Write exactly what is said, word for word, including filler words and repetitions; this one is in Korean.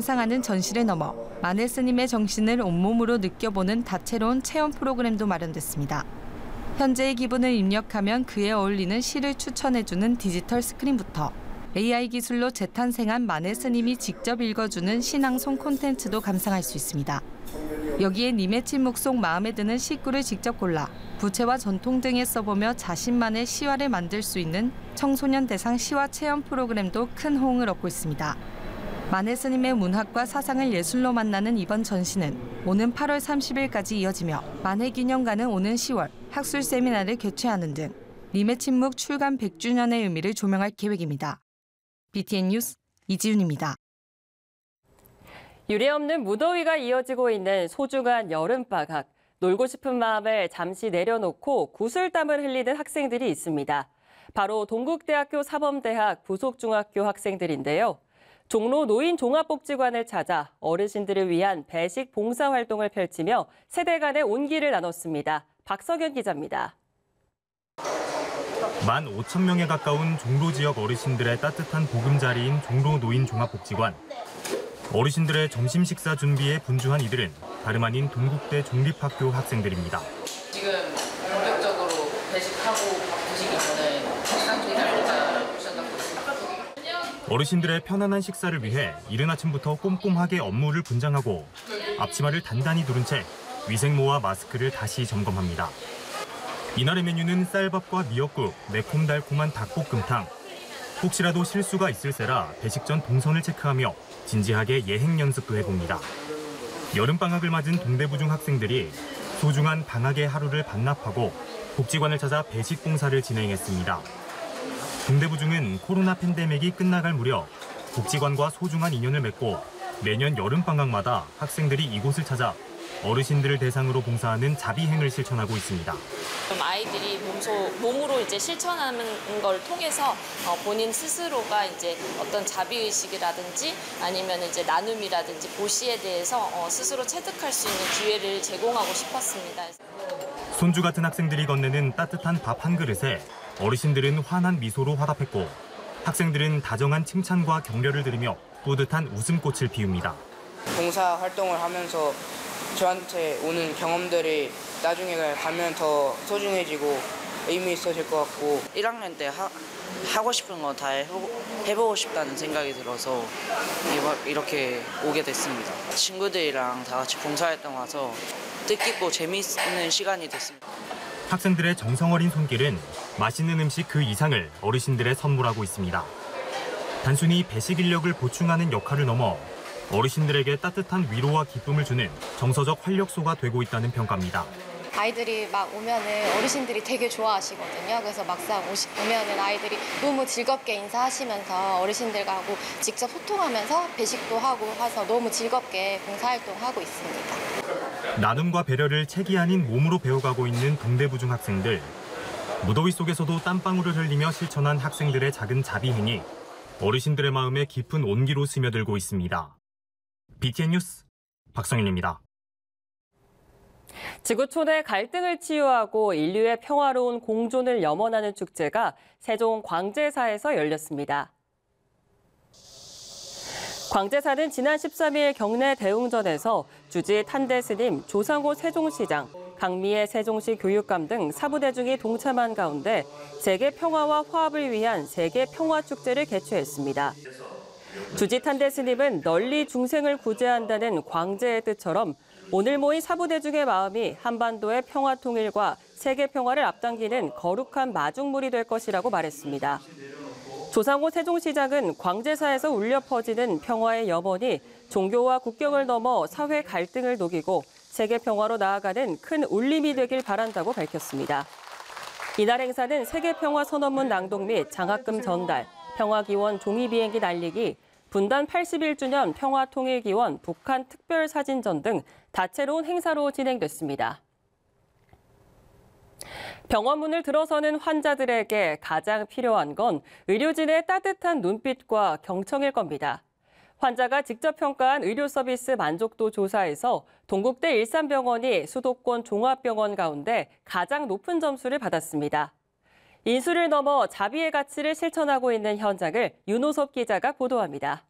상상하는 전시를 넘어 만해 스님의 정신을 온몸으로 느껴보는 다채로운 체험 프로그램도 마련됐습니다. 현재의 기분을 입력하면 그에 어울리는 시를 추천해주는 디지털 스크린부터 에이아이 기술로 재탄생한 만해 스님이 직접 읽어주는 신앙송 콘텐츠도 감상할 수 있습니다. 여기에 님의 침묵 속 마음에 드는 시구를 직접 골라 부채와 전통 등에 써보며 자신만의 시화를 만들 수 있는 청소년 대상 시화 체험 프로그램도 큰 호응을 얻고 있습니다. 만해 스님의 문학과 사상을 예술로 만나는 이번 전시는 오는 팔월 삼십일까지 이어지며 만해 기념관은 오는 시월 학술 세미나를 개최하는 등 님의 침묵 출간 백 주년의 의미를 조명할 계획입니다. 비티엔 뉴스 이지윤입니다. 유례없는 무더위가 이어지고 있는 소중한 여름방학. 놀고 싶은 마음을 잠시 내려놓고 구슬땀을 흘리는 학생들이 있습니다. 바로 동국대학교 사범대학 부속중학교 학생들인데요. 종로 노인종합복지관을 찾아 어르신들을 위한 배식 봉사활동을 펼치며 세대 간의 온기를 나눴습니다. 박석연 기자입니다. 만 오천 명에 가까운 종로 지역 어르신들의 따뜻한 보금자리인 종로 노인종합복지관. 어르신들의 점심 식사 준비에 분주한 이들은 다름 아닌 동국대 종립학교 학생들입니다. 지금 본격적으로 배식하고 밥 드시기 전에 식상 기다리다가 오셨다고 했습니다. 어르신들의 편안한 식사를 위해 이른 아침부터 꼼꼼하게 업무를 분장하고 앞치마를 단단히 두른 채 위생모와 마스크를 다시 점검합니다. 이날의 메뉴는 쌀밥과 미역국, 매콤달콤한 닭볶음탕. 혹시라도 실수가 있을세라 배식 전 동선을 체크하며 진지하게 예행 연습도 해봅니다. 여름방학을 맞은 동대부중 학생들이 소중한 방학의 하루를 반납하고 복지관을 찾아 배식 봉사를 진행했습니다. 동대부중은 코로나 팬데믹이 끝나갈 무렵 복지관과 소중한 인연을 맺고 매년 여름방학마다 학생들이 이곳을 찾아 어르신들을 대상으로 봉사하는 자비행을 실천하고 있습니다. 아이들이 몸소, 몸으로 이제 실천하는 걸 통해서 본인 스스로가 이제 어떤 자비의식이라든지 아니면 이제 나눔이라든지 보시에 대해서 스스로 체득할 수 있는 기회를 제공하고 싶었습니다. 손주 같은 학생들이 건네는 따뜻한 밥 한 그릇에 어르신들은 환한 미소로 화답했고 학생들은 다정한 칭찬과 격려를 들으며 뿌듯한 웃음꽃을 피웁니다. 봉사 활동을 하면서 저한테 오는 경험들이 나중에 가면 더 소중해지고 의미 있어질 것 같고 일 학년 때 하, 하고 싶은 거 다 해보고 싶다는 생각이 들어서 이렇게 오게 됐습니다. 친구들이랑 다 같이 봉사활동 와서 뜻깊고 재미있는 시간이 됐습니다. 학생들의 정성 어린 손길은 맛있는 음식 그 이상을 어르신들에 선물하고 있습니다. 단순히 배식 인력을 보충하는 역할을 넘어 어르신들에게 따뜻한 위로와 기쁨을 주는 정서적 활력소가 되고 있다는 평가입니다. 아이들이 막 오면은 어르신들이 되게 좋아하시거든요. 그래서 막상 오시, 오면은 아이들이 너무 즐겁게 인사하시면서 어르신들과 하고 직접 소통하면서 배식도 하고 해서 너무 즐겁게 봉사활동하고 있습니다. 나눔과 배려를 책이 아닌 몸으로 배워가고 있는 동대부중 학생들. 무더위 속에서도 땀방울을 흘리며 실천한 학생들의 작은 자비행이 어르신들의 마음에 깊은 온기로 스며들고 있습니다. 비티엔 뉴스 박성윤입니다. 지구촌의 갈등을 치유하고 인류의 평화로운 공존을 염원하는 축제가 세종 광제사에서 열렸습니다. 광제사는 지난 십삼 일 경내 대웅전에서 주지 탄대스님, 조상호 세종시장, 강미애 세종시 교육감 등 사부대중이 동참한 가운데 세계 평화와 화합을 위한 세계 평화축제를 개최했습니다. 주지 탄대스님은 널리 중생을 구제한다는 광제의 뜻처럼 오늘 모인 사부대중의 마음이 한반도의 평화 통일과 세계 평화를 앞당기는 거룩한 마중물이 될 것이라고 말했습니다. 조상호 세종시장은 광제사에서 울려 퍼지는 평화의 염원이 종교와 국경을 넘어 사회 갈등을 녹이고 세계 평화로 나아가는 큰 울림이 되길 바란다고 밝혔습니다. 이날 행사는 세계평화선언문 낭독 및 장학금 전달, 평화기원 종이비행기 날리기, 분단 팔십일 주년 평화통일기원 북한 특별사진전 등 다채로운 행사로 진행됐습니다. 병원 문을 들어서는 환자들에게 가장 필요한 건 의료진의 따뜻한 눈빛과 경청일 겁니다. 환자가 직접 평가한 의료 서비스 만족도 조사에서 동국대 일산병원이 수도권 종합병원 가운데 가장 높은 점수를 받았습니다. 인수를 넘어 자비의 가치를 실천하고 있는 현장을 윤호섭 기자가 보도합니다.